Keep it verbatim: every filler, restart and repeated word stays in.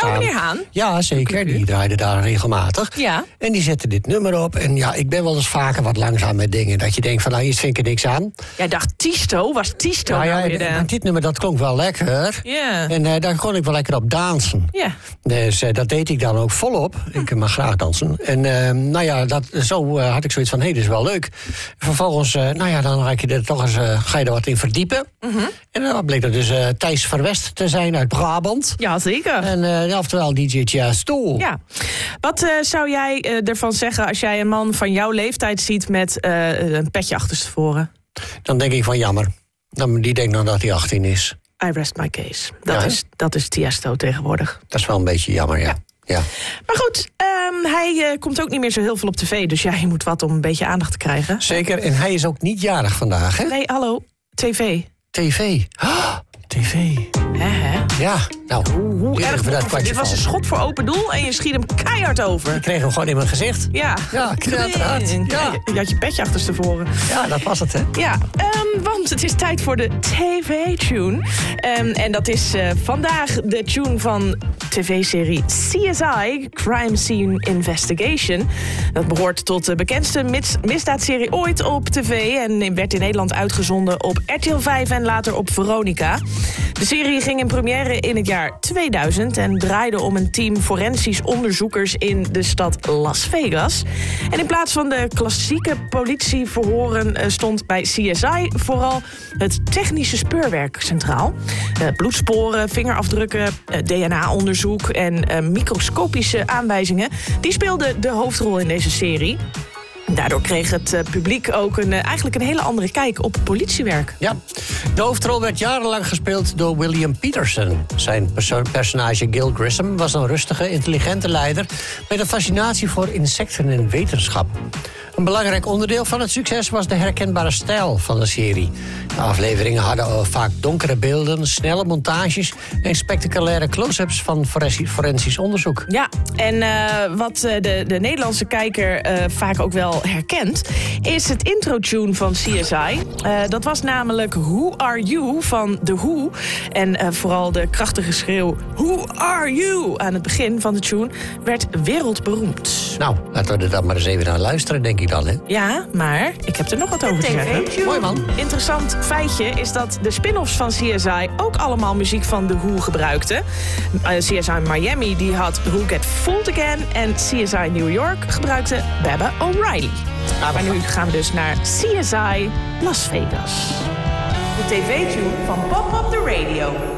gaan. Oh, meneer Haan? Ja, zeker. Die draaide daar regelmatig. Ja. En die zette dit nummer op. En ja, ik ben wel eens vaker wat langzaam met dingen. Dat je denkt van, nou, hier vind ik er niks aan. Jij dacht Tisto, was Tisto Nou nou ja, weer de... dit nummer, dat klonk wel lekker. Ja. En uh, daar kon ik wel lekker op dansen. Ja. Dus uh, dat deed ik dan ook volop. Ik mag graag dansen. En uh, nou ja, dat, zo uh, had ik zoiets van, hé, hey, dit is wel leuk. Vervolgens, uh, nou ja, dan raak je er toch eens, uh, ga je er wat in verdiepen. Mm-hmm. En dan bleek dat dus uh, Thijs Verwest te zijn uit Brabant. Ja, zeker. En uh, oftewel D J Tiesto. Ja. Wat uh, zou jij uh, ervan zeggen als jij een man van jouw leeftijd ziet met uh, een petje achterstevoren? Dan denk ik van jammer. Dan, die denkt dan dat hij achttien is. I rest my case. Dat, Ja, is, dat is Tiesto tegenwoordig. Dat is wel een beetje jammer, ja. ja. Maar goed, um, hij uh, komt ook niet meer zo heel veel op tv. Dus ja, je moet wat om een beetje aandacht te krijgen. Zeker, en hij is ook niet jarig vandaag, hè? Nee, hallo, tv. tv. Oh, tv. Hè, hè? Ja, nou, Hoe, hoe eerlijk erg voor dat dit kwartje was een valt. schot voor open doel en je schiet hem keihard over. Ik kreeg hem gewoon in mijn gezicht. Ja, Ja, knetterhard. Ja. Je had je petje achterstevoren. Ja, dat was het, hè? Ja, um, want het is tijd voor de tv-tune. Um, en dat is uh, vandaag de tune van tv-serie C S I, Crime Scene Investigation. Dat behoort tot de bekendste mis- misdaadserie ooit op tv... en werd in Nederland uitgezonden op R T L vijf en later op Veronica. De serie ging in première in het jaar tweeduizend... en draaide om een team forensisch onderzoekers in de stad Las Vegas. En in plaats van de klassieke politieverhoren... Uh, stond bij C S I vooral het technische speurwerk centraal. Uh, bloedsporen, vingerafdrukken, uh, D N A-onderzoek... en uh, microscopische aanwijzingen, die speelden de hoofdrol in deze serie. Daardoor kreeg het uh, publiek ook een, uh, eigenlijk een hele andere kijk op politiewerk. Ja, de hoofdrol werd jarenlang gespeeld door William Peterson. Zijn perso- personage Gil Grissom was een rustige, intelligente leider... met een fascinatie voor insecten en wetenschap. Een belangrijk onderdeel van het succes was de herkenbare stijl van de serie. De afleveringen hadden vaak donkere beelden, snelle montages... en spectaculaire close-ups van forensisch, forensisch onderzoek. Ja, en uh, wat uh, de, de Nederlandse kijker uh, vaak ook wel herkent... is het intro-tune van C S I. Uh, dat was namelijk Who Are You van The Who. En uh, vooral de krachtige schreeuw Who Are You aan het begin van de tune... werd wereldberoemd. Nou, laten we er dan maar eens even naar luisteren, denk ik dan, hè? Ja, maar ik heb er nog wat over te zeggen. Mooi, man. Interessant feitje is dat de spin-offs van C S I ook allemaal muziek van The Who gebruikten. Uh, C S I Miami die had Who Get Fooled Again en C S I New York gebruikte Baba O'Reilly. Ah, maar nu gaan we dus naar C S I Las Vegas. De tv-tune van Pop Up the Radio.